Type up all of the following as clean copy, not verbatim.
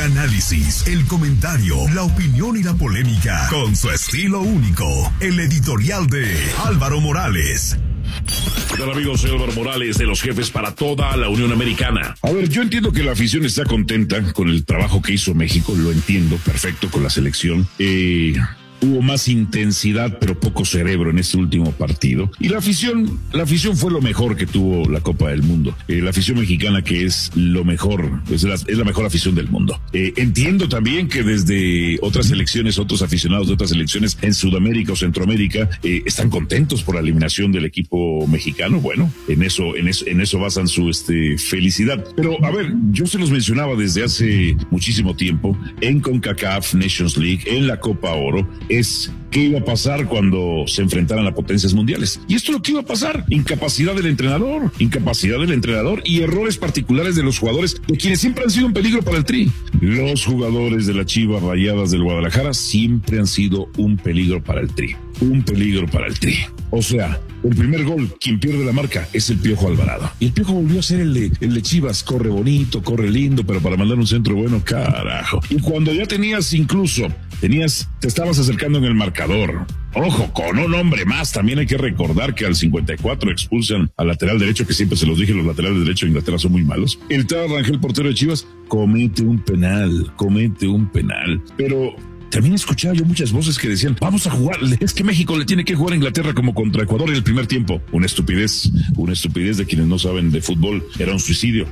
El análisis, el comentario, la opinión y la polémica, con su estilo único. El editorial de Álvaro Morales. ¿Qué tal, amigos? Soy Álvaro Morales, de los Jefes para toda la Unión Americana. A ver, yo entiendo que la afición está contenta con el trabajo que hizo México, lo entiendo perfecto con la selección. Hubo más intensidad, pero poco cerebro en este último partido. Y la afición fue lo mejor que tuvo la Copa del Mundo. La afición mexicana, que es lo mejor, es la mejor afición del mundo. Entiendo también que desde otras selecciones, otros aficionados de otras selecciones en Sudamérica o Centroamérica están contentos por la eliminación del equipo mexicano. Bueno, en eso basan su felicidad. Pero, a ver, yo se los mencionaba desde hace muchísimo tiempo, en CONCACAF Nations League, en la Copa Oro, es qué iba a pasar cuando se enfrentaran a potencias mundiales. Y esto es lo que iba a pasar: incapacidad del entrenador y errores particulares de los jugadores, de quienes siempre han sido un peligro para el Tri. Los jugadores de las Chivas Rayadas del Guadalajara siempre han sido un peligro para el Tri. O sea, el primer gol, quien pierde la marca, es el Piojo Alvarado. Y el Piojo volvió a ser el de Chivas. Corre bonito, corre lindo, pero para mandar un centro bueno, carajo. Y cuando ya te estabas acercando en el marcador. Ojo, con un hombre más, también hay que recordar que al 54 expulsan al lateral derecho, que siempre se los dije, los laterales derechos de Inglaterra son muy malos. El Tata Rangel, portero de Chivas, comete un penal. Pero también escuchaba yo muchas voces que decían: vamos a jugar, es que México le tiene que jugar a Inglaterra como contra Ecuador en el primer tiempo. Una estupidez de quienes no saben de fútbol. Era un suicidio.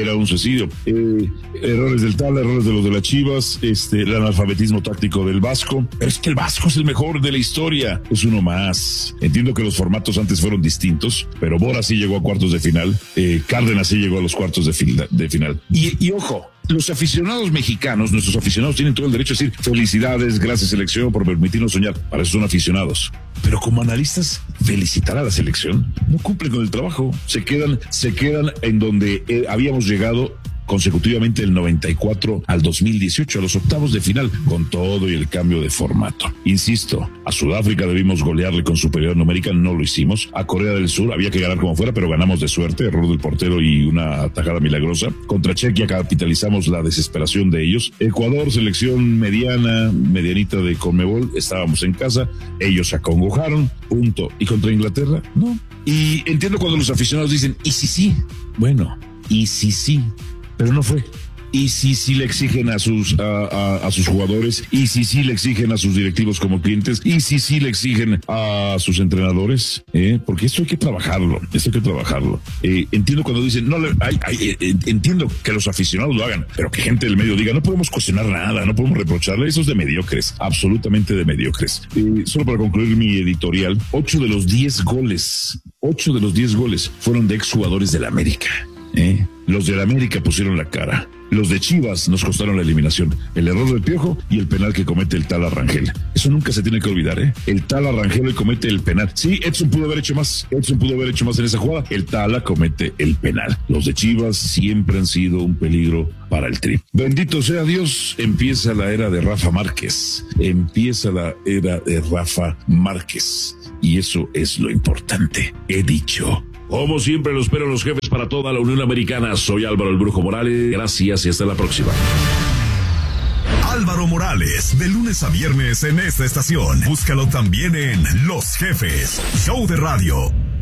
Errores del Tala, errores de los de las Chivas, el analfabetismo táctico del Vasco. Pero es que el Vasco es el mejor de la historia, es uno más. Entiendo que los formatos antes fueron distintos, pero Bora sí llegó a cuartos de final, Cárdenas sí llegó a los cuartos de final. Y ojo, los aficionados mexicanos, nuestros aficionados, tienen todo el derecho a decir: felicidades, gracias selección por permitirnos soñar. Para eso son aficionados. Pero como analistas, felicitar a la selección. No cumplen con el trabajo. Se quedan en donde habíamos llegado consecutivamente del 94 al 2018, a los octavos de final, con todo y el cambio de formato. Insisto, a Sudáfrica debimos golearle con superioridad numérica, no lo hicimos. A Corea del Sur había que ganar como fuera, pero ganamos de suerte, error del portero y una atajada milagrosa. Contra Chequia capitalizamos la desesperación de ellos. Ecuador, selección medianita de Conmebol, estábamos en casa, ellos se acongojaron, punto. ¿Y contra Inglaterra? No. Y entiendo cuando los aficionados dicen: ¿y si sí? Bueno, ¿y si sí? Pero no fue. Y si le exigen a sus jugadores, y si le exigen a sus directivos como clientes, y si le exigen a sus entrenadores, porque esto hay que trabajarlo. Entiendo cuando dicen, entiendo que los aficionados lo hagan, pero que gente del medio diga: no podemos cuestionar nada, no podemos reprocharle. Eso es de mediocres, absolutamente de mediocres. Solo para concluir mi editorial, 8 de los 10 goles fueron de exjugadores del América. Los de la América pusieron la cara. Los de Chivas nos costaron la eliminación. El error del Piojo y el penal que comete el Tala Rangel. Eso nunca se tiene que olvidar, El Tala Rangel hoy comete el penal. Sí, Edson pudo haber hecho más en esa jugada. El Tala comete el penal. Los de Chivas siempre han sido un peligro para el Tri. Bendito sea Dios, empieza la era de Rafa Márquez. Y eso es lo importante. He dicho. Como siempre, lo espero los Jefes para toda la Unión Americana. Soy Álvaro el Brujo Morales. Gracias y hasta la próxima. Álvaro Morales, de lunes a viernes en esta estación. Búscalo también en Los Jefes, show de radio.